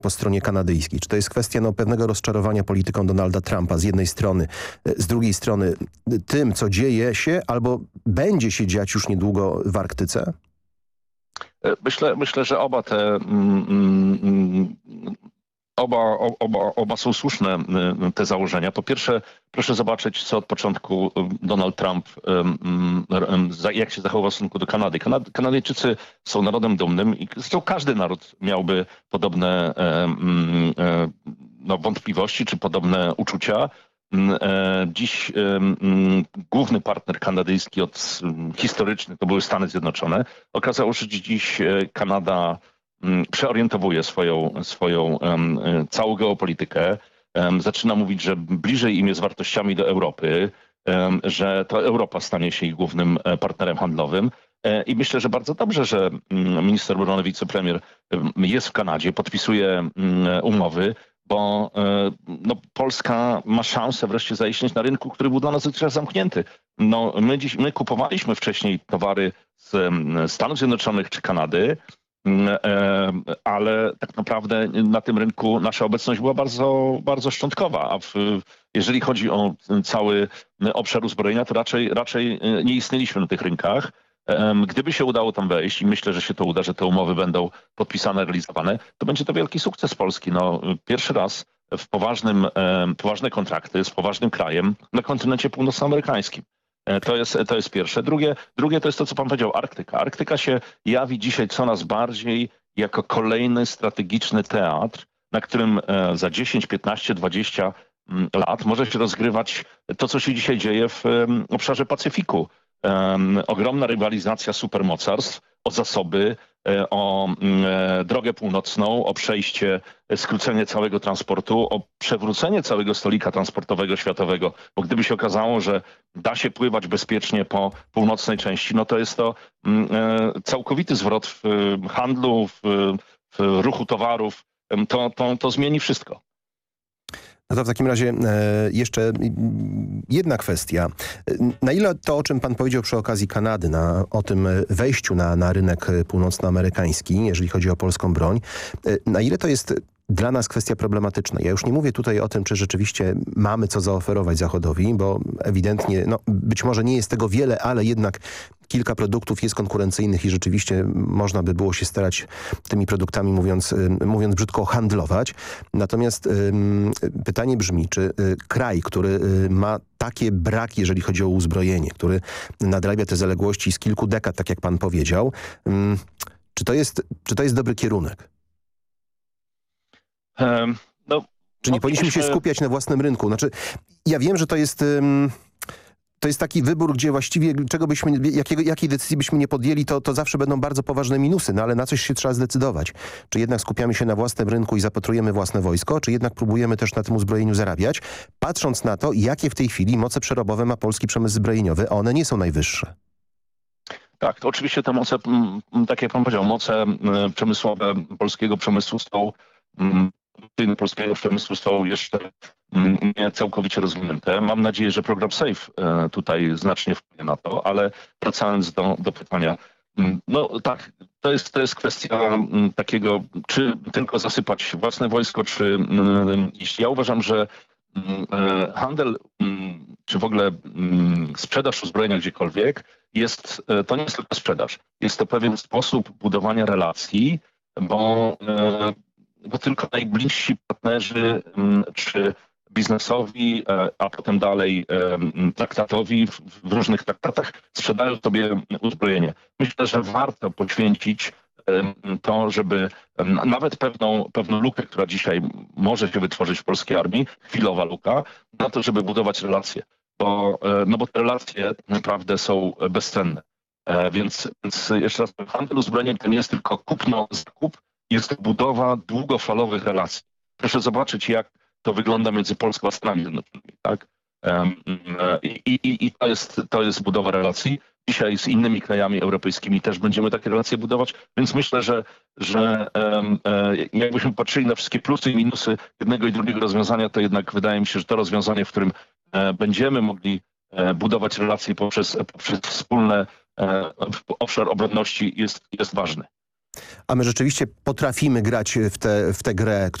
po stronie kanadyjskiej? Czy to jest kwestia pewnego rozczarowania polityką Donalda Trumpa z jednej strony, z drugiej strony tym, co dzieje się albo będzie się dziać już niedługo w Arktyce? Myślę, że oba są słuszne, te założenia. Po pierwsze, proszę zobaczyć, co od początku Donald Trump, jak się zachował w stosunku do Kanady. Kanadyjczycy są narodem dumnym i zresztą każdy naród miałby podobne wątpliwości czy podobne uczucia. Dziś główny partner kanadyjski historyczny to były Stany Zjednoczone. Okazało się, że dziś Kanada przeorientowuje swoją całą geopolitykę. Zaczyna mówić, że bliżej im jest wartościami do Europy, że to Europa stanie się ich głównym partnerem handlowym. I myślę, że bardzo dobrze, że minister obrony, wicepremier jest w Kanadzie, podpisuje umowy, bo Polska ma szansę wreszcie zaistnieć na rynku, który był dla nas dotychczas zamknięty. My kupowaliśmy wcześniej towary z Stanów Zjednoczonych czy Kanady, ale tak naprawdę na tym rynku nasza obecność była bardzo, bardzo szczątkowa, a jeżeli chodzi o cały obszar uzbrojenia, to raczej nie istnieliśmy na tych rynkach. Gdyby się udało tam wejść i myślę, że się to uda, że te umowy będą podpisane, realizowane, to będzie to wielki sukces Polski. Pierwszy raz w poważne kontrakty z poważnym krajem na kontynencie północnoamerykańskim. To jest pierwsze. Drugie to jest to, co pan powiedział, Arktyka. Arktyka się jawi dzisiaj coraz bardziej jako kolejny strategiczny teatr, na którym za 10, 15, 20 lat może się rozgrywać to, co się dzisiaj dzieje w obszarze Pacyfiku. Ogromna rywalizacja supermocarstw o zasoby, o drogę północną, o przejście, skrócenie całego transportu, o przewrócenie całego stolika transportowego światowego. Bo gdyby się okazało, że da się pływać bezpiecznie po północnej części, no to jest to całkowity zwrot w handlu, w ruchu towarów. To zmieni wszystko. No to w takim razie jeszcze jedna kwestia. Na ile to, o czym pan powiedział przy okazji Kanady, o tym wejściu na rynek północnoamerykański, jeżeli chodzi o polską broń, na ile to jest dla nas kwestia problematyczna? Ja już nie mówię tutaj o tym, czy rzeczywiście mamy co zaoferować Zachodowi, bo ewidentnie, być może nie jest tego wiele, ale jednak kilka produktów jest konkurencyjnych i rzeczywiście można by było się starać tymi produktami, mówiąc brzydko, handlować. Natomiast pytanie brzmi, czy kraj, który ma takie braki, jeżeli chodzi o uzbrojenie, który nadrabia te zaległości z kilku dekad, tak jak pan powiedział, czy to jest dobry kierunek? Czy nie powinniśmy się skupiać na własnym rynku? Znaczy, ja wiem, że to jest taki wybór, gdzie właściwie jakiej decyzji byśmy nie podjęli, to zawsze będą bardzo poważne minusy, ale na coś się trzeba zdecydować. Czy jednak skupiamy się na własnym rynku i zapatrujemy własne wojsko, czy jednak próbujemy też na tym uzbrojeniu zarabiać, patrząc na to, jakie w tej chwili moce przerobowe ma polski przemysł zbrojeniowy, a one nie są najwyższe. Tak, to oczywiście te moce, tak jak pan powiedział, moce przemysłowe polskiego przemysłu są jeszcze nie całkowicie rozwinięte. Mam nadzieję, że program SAFE tutaj znacznie wpłynie na to, ale wracając do pytania. Tak, to jest kwestia takiego, czy tylko zasypać własne wojsko, czy jeśli ja uważam, że handel, czy w ogóle sprzedaż uzbrojenia gdziekolwiek to nie jest tylko sprzedaż. Jest to pewien sposób budowania relacji, bo tylko najbliżsi partnerzy czy biznesowi, a potem dalej traktatowi w różnych traktatach sprzedają sobie uzbrojenie. Myślę, że warto poświęcić to, żeby nawet pewną lukę, która dzisiaj może się wytworzyć w polskiej armii, chwilowa luka, na to, żeby budować relacje. Bo te relacje naprawdę są bezcenne. Więc jeszcze raz, handel uzbrojeniem to nie jest tylko kupno-zakup, jest to budowa długofalowych relacji. Proszę zobaczyć, jak to wygląda między Polską a Stanami Zjednoczonymi, tak? I to jest budowa relacji. Dzisiaj z innymi krajami europejskimi też będziemy takie relacje budować, więc myślę, że jakbyśmy patrzyli na wszystkie plusy i minusy jednego i drugiego rozwiązania, to jednak wydaje mi się, że to rozwiązanie, w którym będziemy mogli budować relacje poprzez wspólne obszar obronności jest ważny. A my rzeczywiście potrafimy grać w tę grę,